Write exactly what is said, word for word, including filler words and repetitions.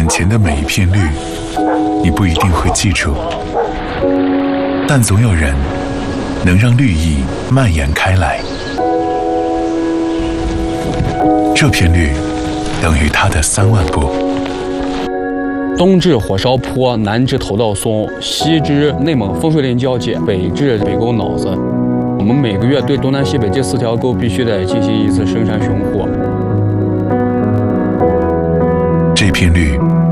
前的每一片绿，你不一定会记住，但总有人能让绿意蔓延开来。这片绿等于它的三万步。 东至火烧坡，南至头道松，西至内蒙风水林交界，北至北沟脑子。我们每个月对东南西北这四条沟必须得进行一次深山巡护。 这片绿